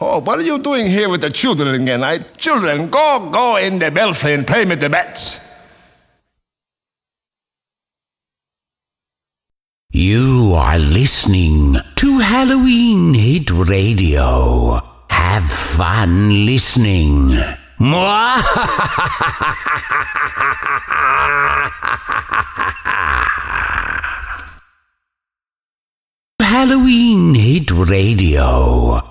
Oh, what are you doing here with the children again? Children, go in the belfry and play with the bats. You are listening to Halloween Hit Radio. Have fun listening. Halloween Hit Radio.